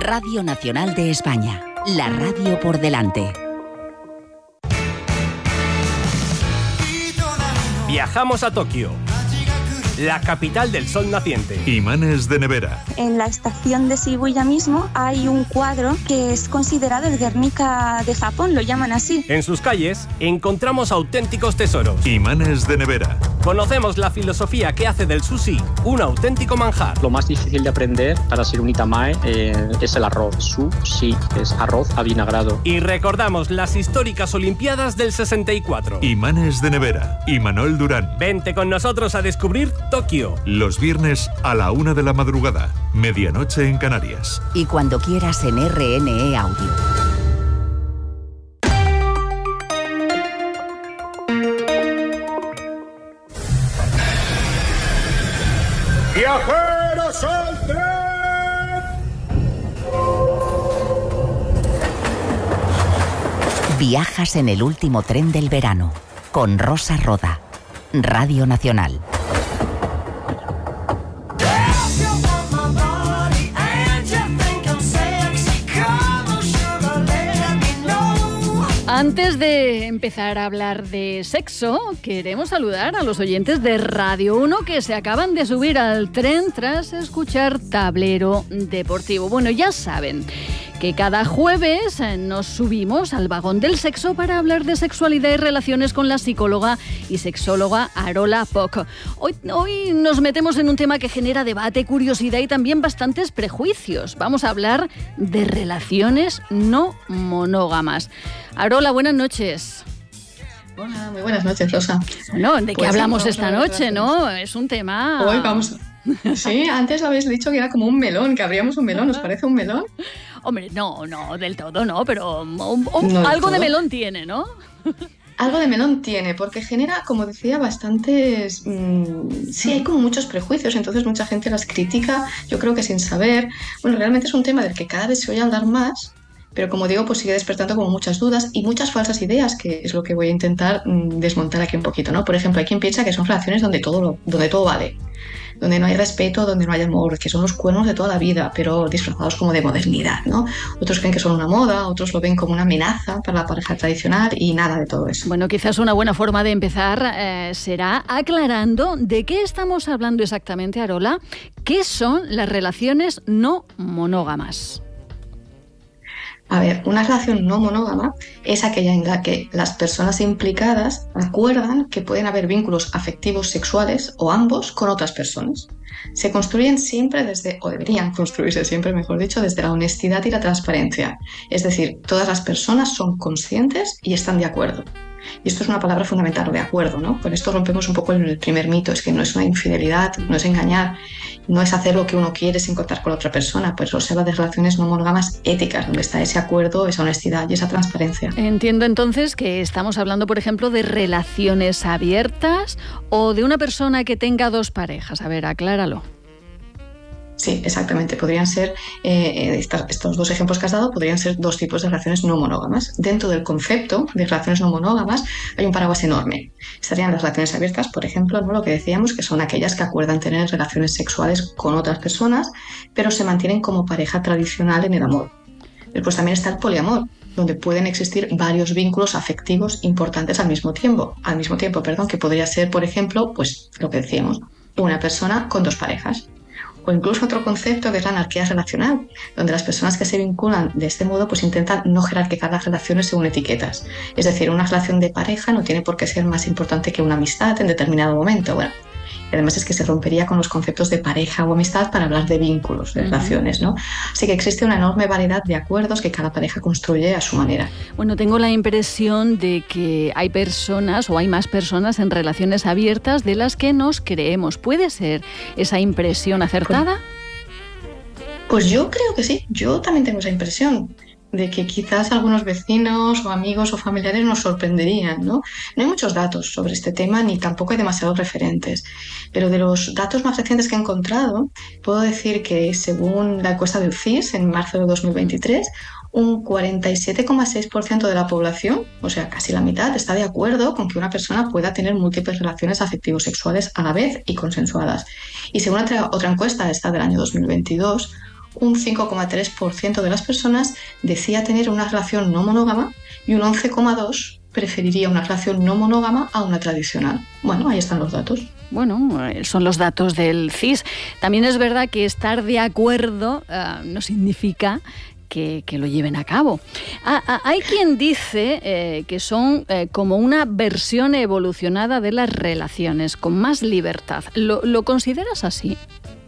Radio Nacional de España, la radio por delante. Viajamos a Tokio, la capital del sol naciente. Imanes de nevera. En la estación de Shibuya mismo hay un cuadro que es considerado el Guernica de Japón, lo llaman así. En sus calles encontramos auténticos tesoros. Imanes de nevera. Conocemos la filosofía que hace del sushi un auténtico manjar. Lo más difícil de aprender para ser un itamae es el arroz. Sushi es arroz avinagrado. Y recordamos las históricas Olimpiadas del 64. Imanes de nevera. Imanol Durán. Vente con nosotros a descubrir Tokio. Los viernes a la 1 de la madrugada, medianoche en Canarias. Y cuando quieras en RNE Audio. ¡Viajeros al tren! Viajas en el último tren del verano con Rosa Roda, Radio Nacional. Antes de empezar a hablar de sexo, queremos saludar a los oyentes de Radio 1 que se acaban de subir al tren tras escuchar Tablero Deportivo. Bueno, ya saben que cada jueves nos subimos al vagón del sexo para hablar de sexualidad y relaciones con la psicóloga y sexóloga Arola Poch. Hoy nos metemos en un tema que genera debate, curiosidad y también bastantes prejuicios. Vamos a hablar de relaciones no monógamas. Arola, buenas noches. Hola, muy buenas noches, Rosa. Bueno, ¿de qué hablamos sí, esta noche, no? Es un tema... Hoy vamos... Sí, antes habéis dicho que era como un melón, que abríamos un melón. ¿Os parece un melón? Hombre, no del todo, no, pero no algo todo. de melón tiene, ¿no? Algo de melón tiene, porque genera, como decía, bastantes... sí, hay como muchos prejuicios, entonces mucha gente las critica, yo creo que sin saber. Bueno, realmente es un tema del que cada vez se oye hablar más, pero como digo, pues sigue despertando como muchas dudas y muchas falsas ideas, que es lo que voy a intentar desmontar aquí un poquito, ¿no? Por ejemplo, hay quien piensa que son relaciones donde todo vale, donde no hay respeto, donde no hay amor, que son los cuernos de toda la vida, pero disfrazados como de modernidad, ¿no? Otros creen que son una moda, otros lo ven como una amenaza para la pareja tradicional y nada de todo eso. Bueno, quizás una buena forma de empezar será aclarando de qué estamos hablando exactamente, Arola. ¿Qué son las relaciones no monógamas? A ver, una relación no monógama es aquella en la que las personas implicadas acuerdan que pueden haber vínculos afectivos sexuales o ambos con otras personas. Se construyen siempre desde, o deberían construirse siempre, mejor dicho, desde la honestidad y la transparencia. Es decir, todas las personas son conscientes y están de acuerdo. Y esto es una palabra fundamental, de acuerdo, ¿no? Con esto rompemos un poco el primer mito, es que no es una infidelidad, no es engañar, no es hacer lo que uno quiere sin contar con la otra persona, pues se habla de relaciones no monógamas éticas, donde está ese acuerdo, esa honestidad y esa transparencia. Entiendo entonces que estamos hablando, por ejemplo, de relaciones abiertas o de una persona que tenga dos parejas. A ver, acláralo. Sí, exactamente. Podrían ser, estos dos ejemplos que has dado, podrían ser dos tipos de relaciones no monógamas. Dentro del concepto de relaciones no monógamas hay un paraguas enorme. Estarían las relaciones abiertas, por ejemplo, ¿no? Lo que decíamos, que son aquellas que acuerdan tener relaciones sexuales con otras personas, pero se mantienen como pareja tradicional en el amor. Después también está el poliamor, donde pueden existir varios vínculos afectivos importantes al mismo tiempo, que podría ser, por ejemplo, pues lo que decíamos, una persona con dos parejas. O incluso otro concepto que es la anarquía relacional, donde las personas que se vinculan de este modo pues intentan no jerarquizar las relaciones según etiquetas. Es decir, una relación de pareja no tiene por qué ser más importante que una amistad en determinado momento. Bueno, y además es que se rompería con los conceptos de pareja o amistad para hablar de vínculos, de relaciones, ¿no? Así que existe una enorme variedad de acuerdos que cada pareja construye a su manera. Bueno, tengo la impresión de que hay personas o hay más personas en relaciones abiertas de las que nos creemos. ¿Puede ser esa impresión acertada? Pues yo creo que sí, yo también tengo esa impresión de que quizás algunos vecinos o amigos o familiares nos sorprenderían, ¿no? No hay muchos datos sobre este tema ni tampoco hay demasiados referentes, pero de los datos más recientes que he encontrado, puedo decir que según la encuesta del CIS en marzo de 2023, un 47,6% de la población, o sea, casi la mitad, está de acuerdo con que una persona pueda tener múltiples relaciones afectivo-sexuales a la vez y consensuadas. Y según otra encuesta, esta del año 2022, un 5,3% de las personas decía tener una relación no monógama y un 11,2% preferiría una relación no monógama a una tradicional. Bueno, ahí están los datos. Bueno, son los datos del CIS. También es verdad que estar de acuerdo no significa que lo lleven a cabo. Hay quien dice que son como una versión evolucionada de las relaciones, con más libertad. ¿Lo consideras así?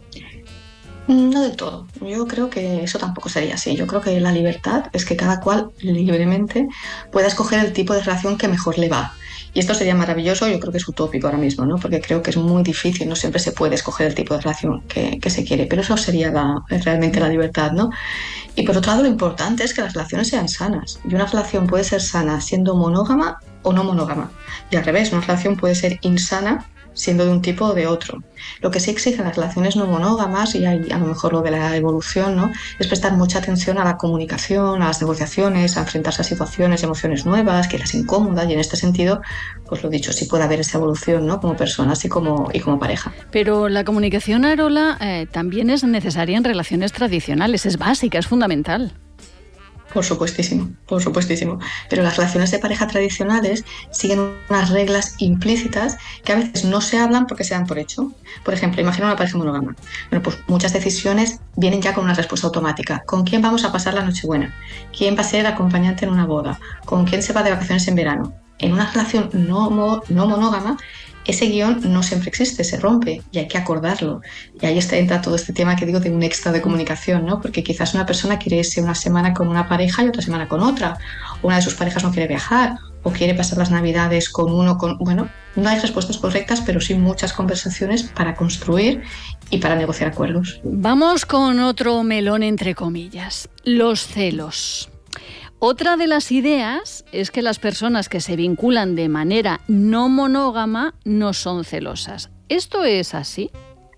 No del todo. Yo creo que eso tampoco sería así. Yo creo que la libertad es que cada cual libremente pueda escoger el tipo de relación que mejor le va. Y esto sería maravilloso, yo creo que es utópico ahora mismo, ¿no? Porque creo que es muy difícil, no siempre se puede escoger el tipo de relación que se quiere, pero eso sería realmente la libertad, ¿no? Y por otro lado, lo importante es que las relaciones sean sanas. Y una relación puede ser sana siendo monógama o no monógama. Y al revés, una relación puede ser insana siendo de un tipo o de otro. Lo que sí exigen las relaciones no monógamas, y hay a lo mejor lo de la evolución, ¿no?, es prestar mucha atención a la comunicación, a las negociaciones, a enfrentarse a situaciones, emociones nuevas, que las incómodas, y en este sentido, pues lo dicho, sí puede haber esa evolución, ¿no?, como personas y como pareja. Pero la comunicación, Arola, también es necesaria en relaciones tradicionales, es básica, es fundamental. Por supuestísimo. Pero las relaciones de pareja tradicionales siguen unas reglas implícitas que a veces no se hablan porque se dan por hecho. Por ejemplo, imagina una pareja monógama. Bueno, pues muchas decisiones vienen ya con una respuesta automática. ¿Con quién vamos a pasar la Nochebuena? ¿Quién va a ser el acompañante en una boda? ¿Con quién se va de vacaciones en verano? En una relación no monógama, ese guión no siempre existe, se rompe y hay que acordarlo. Y ahí entra todo este tema que digo de un extra de comunicación, ¿no? Porque quizás una persona quiere irse una semana con una pareja y otra semana con otra. Una de sus parejas no quiere viajar o quiere pasar las Navidades con uno. Bueno, no hay respuestas correctas, pero sí muchas conversaciones para construir y para negociar acuerdos. Vamos con otro melón entre comillas, los celos. Otra de las ideas es que las personas que se vinculan de manera no monógama no son celosas. ¿Esto es así?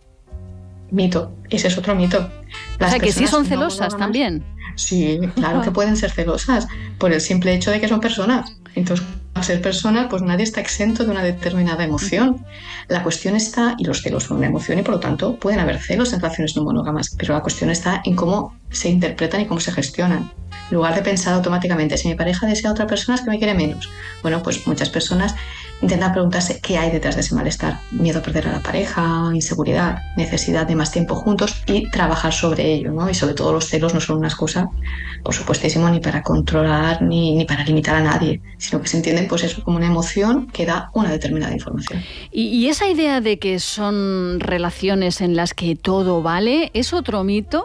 Mito, ese es otro mito. O sea, que sí son celosas también. Sí, claro que pueden ser celosas por el simple hecho de que son personas. Entonces, al ser personas, pues nadie está exento de una determinada emoción. La cuestión está, y los celos son una emoción y por lo tanto pueden haber celos en relaciones no monógamas, pero la cuestión está en cómo se interpretan y cómo se gestionan. En lugar de pensar automáticamente, si mi pareja desea a otra persona es que me quiere menos. Bueno, pues muchas personas intentan preguntarse qué hay detrás de ese malestar. Miedo a perder a la pareja, inseguridad, necesidad de más tiempo juntos y trabajar sobre ello, ¿no? Y sobre todo los celos no son una excusa, por supuestísimo, ni para controlar ni para limitar a nadie, sino que se entienden pues eso como una emoción que da una determinada información. ¿Y esa idea de que son relaciones en las que todo vale es otro mito?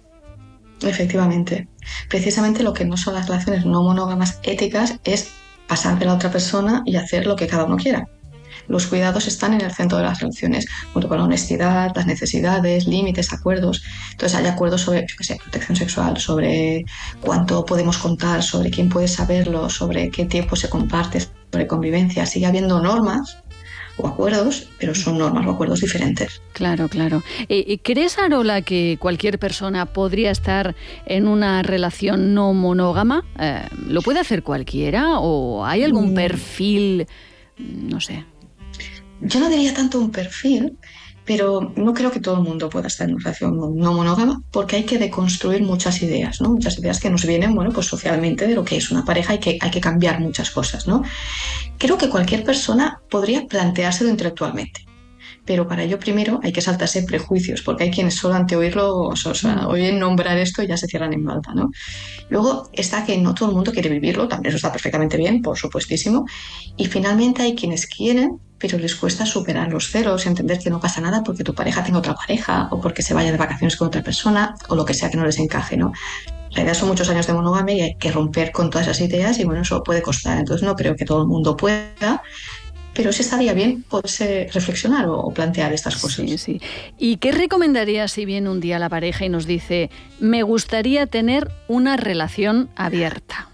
Efectivamente. Precisamente lo que no son las relaciones no monógamas éticas es pasar de la otra persona y hacer lo que cada uno quiera. Los cuidados están en el centro de las relaciones, junto con la honestidad, las necesidades, límites, acuerdos. Entonces hay acuerdos sobre, protección sexual, sobre cuánto podemos contar, sobre quién puede saberlo, sobre qué tiempo se comparte, sobre convivencia. Sigue habiendo normas o acuerdos, pero son normas o acuerdos diferentes. Claro. ¿Crees, Arola, que cualquier persona podría estar en una relación no monógama? ¿Lo puede hacer cualquiera o hay algún perfil? No sé. Yo no diría tanto un perfil, pero no creo que todo el mundo pueda estar en una relación no monógama porque hay que deconstruir muchas ideas, ¿no? Muchas ideas que nos vienen, bueno, pues socialmente de lo que es una pareja y que hay que cambiar muchas cosas, ¿no? Creo que cualquier persona podría planteárselo intelectualmente, pero para ello primero hay que saltarse prejuicios, porque hay quienes solo ante oírlo, oyen nombrar esto y ya se cierran en falta, ¿no? Luego está que no todo el mundo quiere vivirlo, también eso está perfectamente bien, por supuestísimo, y finalmente hay quienes quieren, pero les cuesta superar los celos, entender que no pasa nada porque tu pareja tenga otra pareja o porque se vaya de vacaciones con otra persona o lo que sea que no les encaje, ¿no? En realidad son muchos años de monogamia y hay que romper con todas esas ideas y bueno, eso puede costar. Entonces no creo que todo el mundo pueda, pero sí estaría bien poderse reflexionar o plantear estas cosas. Sí. ¿Y qué recomendarías si viene un día la pareja y nos dice, me gustaría tener una relación abierta?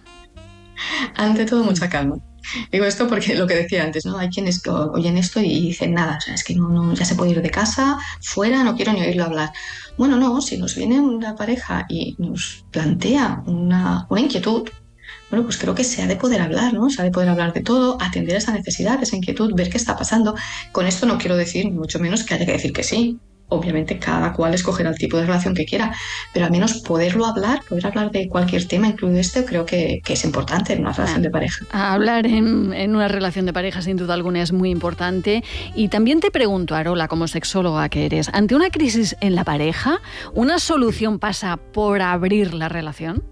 Ante todo, mucha calma. Digo esto porque lo que decía antes, ¿no? Hay quienes oyen esto y dicen nada, o sea, es que no ya se puede ir de casa, fuera, no quiero ni oírlo hablar. Bueno, no, si nos viene una pareja y nos plantea una inquietud, bueno, pues creo que se ha de poder hablar, ¿no? Se ha de poder hablar de todo, atender esa necesidad, esa inquietud, ver qué está pasando. Con esto no quiero decir, ni mucho menos, que haya que decir que sí obviamente cada cual escogerá el tipo de relación que quiera, pero al menos poder hablar de cualquier tema, incluido este, creo que es importante en una relación de pareja. Hablar en una relación de pareja sin duda alguna es muy importante. Y también te pregunto, Arola, como sexóloga que eres, ante una crisis en la pareja, ¿una solución pasa por abrir la relación?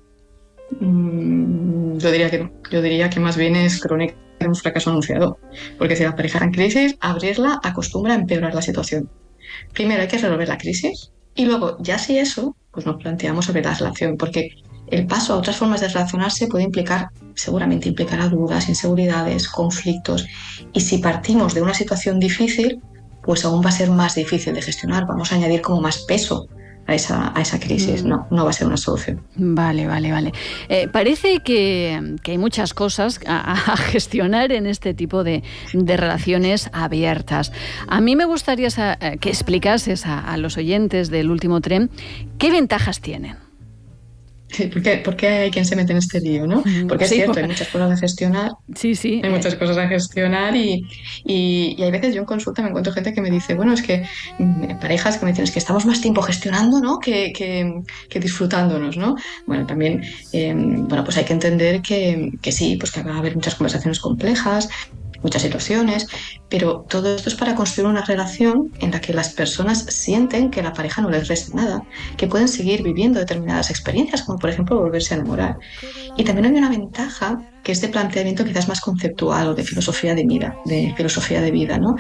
Yo diría que no. Yo diría que más bien es crónica de un fracaso anunciado, porque si la pareja está en crisis, abrirla acostumbra a empeorar la situación. Primero hay que resolver la crisis y luego, ya si eso, pues nos planteamos abrir la relación, porque el paso a otras formas de relacionarse puede seguramente implicará dudas, inseguridades, conflictos, y si partimos de una situación difícil, pues aún va a ser más difícil de gestionar, vamos a añadir como más peso a esa crisis. No va a ser una solución. Vale. Parece que hay muchas cosas a gestionar en este tipo de relaciones abiertas. A mí me gustaría que explicases a los oyentes del Último Tren qué ventajas tienen. Sí, porque hay quien se mete en este lío, ¿no? Porque es cierto, hay muchas cosas a gestionar. Sí. Hay muchas cosas a gestionar y hay veces yo en consulta me encuentro gente que me dice, bueno, es que parejas que me dicen, es que estamos más tiempo gestionando, ¿no? que disfrutándonos, ¿no? Bueno, también, pues hay que entender que sí, pues que va a haber muchas conversaciones complejas, muchas situaciones, pero todo esto es para construir una relación en la que las personas sienten que la pareja no les resta nada, que pueden seguir viviendo determinadas experiencias, como por ejemplo volverse a enamorar. Y también hay una ventaja que es de planteamiento quizás más conceptual o de filosofía de vida, ¿no?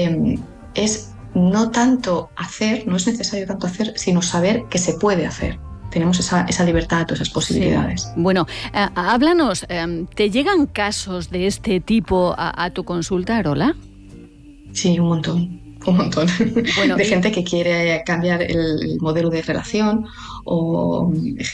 Es no tanto hacer, no es necesario tanto hacer, sino saber que se puede hacer. Tenemos esa libertad, todas esas posibilidades. Sí. Bueno, háblanos, ¿te llegan casos de este tipo a tu consulta, Arola? Sí, un montón. Bueno, de gente que quiere cambiar el modelo de relación o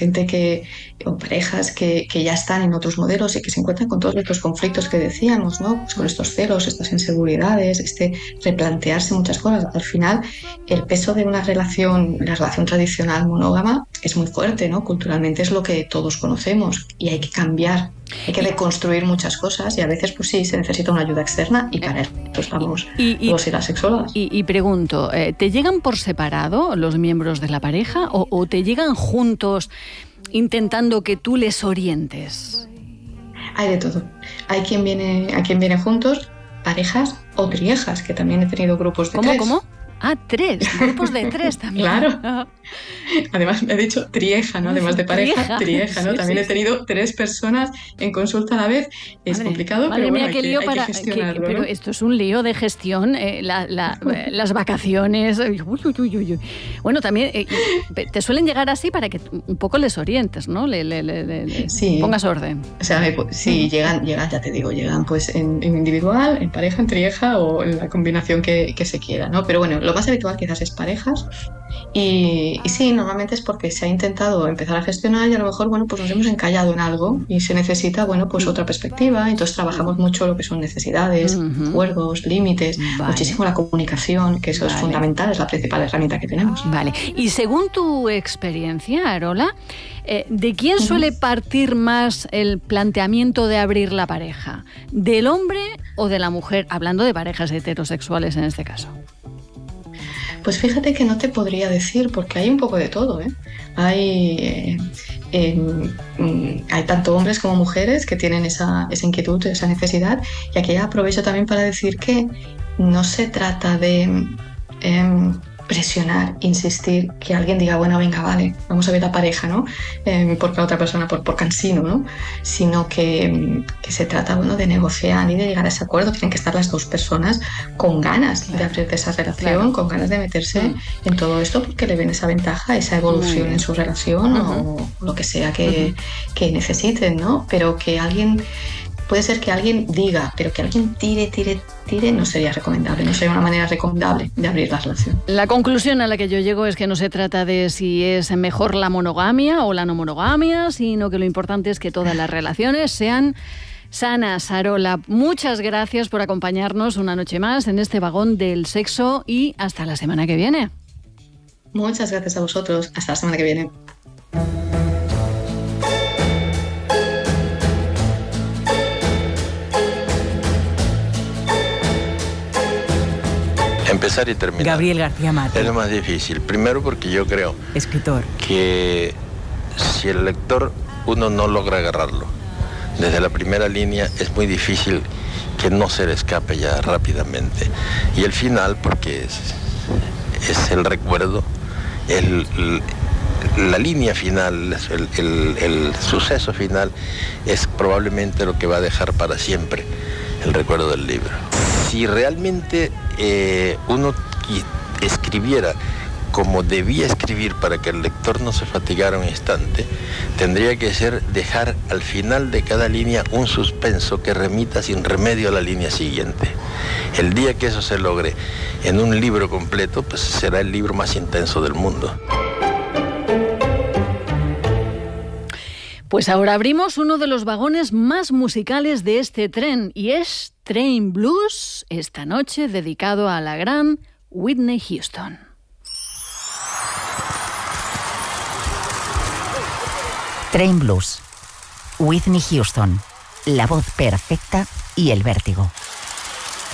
parejas que ya están en otros modelos y que se encuentran con todos estos conflictos que decíamos, ¿no? Pues con estos celos, estas inseguridades, replantearse muchas cosas. Al final, el peso de la relación tradicional monógama es muy fuerte, ¿no? Culturalmente es lo que todos conocemos y hay que cambiar. Hay que reconstruir muchas cosas y a veces pues sí, se necesita una ayuda externa y para eso estamos todos y las sexólogas. Y pregunto, ¿te llegan por separado los miembros de la pareja o te llegan juntos intentando que tú les orientes? Hay de todo. Hay quien viene juntos, parejas o triejas, que también he tenido grupos de tres. ¿Cómo? Ah, 3, grupos de 3 también. Claro. Además me ha dicho trieja, ¿no? Además de pareja, trieja, ¿no? Sí, también he tenido 3 personas en consulta a la vez. Es complicado, pero bueno, hay que gestionarlo, ¿no? Pero esto es un lío de gestión, las vacaciones. Uy. Bueno, también te suelen llegar así para que un poco les orientes, ¿no? Sí. Pongas orden. O sea, sí, llegan, ya te digo, llegan pues en individual, en pareja, en trieja o en la combinación que se quiera, ¿no? Pero bueno, lo más habitual quizás es parejas y sí, normalmente es porque se ha intentado empezar a gestionar y a lo mejor, bueno, pues nos hemos encallado en algo y se necesita, bueno, pues otra perspectiva. Entonces trabajamos mucho lo que son necesidades, acuerdos, límites, muchísimo la comunicación, que eso es fundamental, es la principal herramienta que tenemos. Vale, y según tu experiencia, Arola, ¿de quién suele partir más el planteamiento de abrir la pareja? ¿Del hombre o de la mujer? Hablando de parejas heterosexuales en este caso. Pues fíjate que no te podría decir, porque hay un poco de todo, ¿eh? Hay tanto hombres como mujeres que tienen esa inquietud, esa necesidad, y aquí aprovecho también para decir que no se trata de presionar, insistir, que alguien diga, bueno, venga, vale, vamos a ver la pareja, ¿no? Porque la otra persona por cansino, ¿no? Sino que se trata, bueno, de negociar y de llegar a ese acuerdo. Tienen que estar las dos personas con ganas de abrir esa relación, con ganas de meterse en todo esto, porque le ven esa ventaja, esa evolución en su relación o lo que sea que necesiten, ¿no? Pero que alguien... Puede ser que alguien diga, pero que alguien tire, no sería recomendable, no sería una manera recomendable de abrir la relación. La conclusión a la que yo llego es que no se trata de si es mejor la monogamia o la no monogamia, sino que lo importante es que todas las relaciones sean sanas. Arola, muchas gracias por acompañarnos una noche más en este vagón del sexo y hasta la semana que viene. Muchas gracias a vosotros. Hasta la semana que viene. Empezar y terminar. Gabriel García Márquez. Es lo más difícil. Primero porque yo creo... Escritor. Que si el lector, uno no logra agarrarlo desde la primera línea, es muy difícil que no se le escape ya rápidamente. Y el final, porque es el recuerdo, la línea final, el suceso final, es probablemente lo que va a dejar para siempre el recuerdo del libro. Si realmente uno escribiera como debía escribir para que el lector no se fatigara un instante, tendría que ser dejar al final de cada línea un suspenso que remita sin remedio a la línea siguiente. El día que eso se logre en un libro completo, pues será el libro más intenso del mundo. Pues ahora abrimos uno de los vagones más musicales de este tren, y es Train Blues, esta noche dedicado a la gran Whitney Houston. Train Blues. Whitney Houston. La voz perfecta y el vértigo.